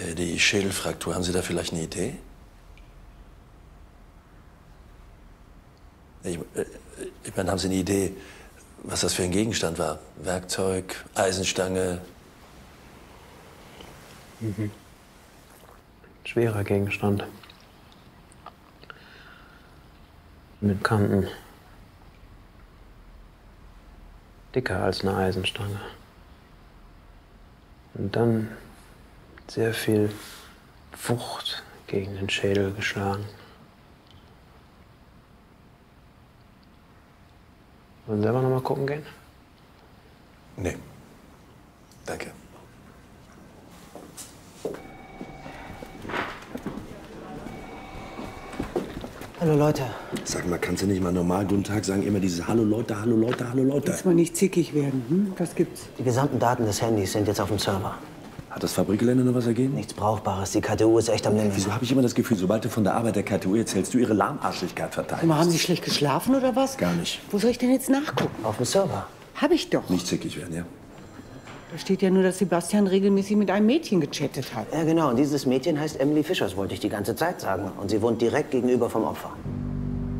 Die Schädelfraktur, haben Sie da vielleicht eine Idee? Ich meine, haben Sie eine Idee, was das für ein Gegenstand war? Werkzeug, Eisenstange? Mhm. Schwerer Gegenstand. Mit Kanten. Dicker als eine Eisenstange. Und dann sehr viel Wucht gegen den Schädel geschlagen. Wollen wir selber noch mal gucken gehen? Nee. Danke. Hallo Leute. Sag mal, kannst du nicht mal normal guten Tag sagen? Immer dieses Hallo Leute, Hallo Leute, Hallo Leute. Jetzt mal nicht zickig werden. Hm? Was gibt's? Die gesamten Daten des Handys sind jetzt auf dem Server. Hat das Fabrikgelände noch was ergeben? Nichts Brauchbares. Die KTU ist echt am Limit. Wieso habe ich immer das Gefühl, sobald du von der Arbeit der KTU erzählst, du ihre Lahmarschigkeit verteidigst? Mal, haben Sie schlecht geschlafen oder was? Gar nicht. Wo soll ich denn jetzt nachgucken? Auf dem Server. Hab ich doch. Nicht zickig werden, ja? Da steht ja nur, dass Sebastian regelmäßig mit einem Mädchen gechattet hat. Ja, genau. Und dieses Mädchen heißt Emily Fischer, das wollte ich die ganze Zeit sagen. Und sie wohnt direkt gegenüber vom Opfer.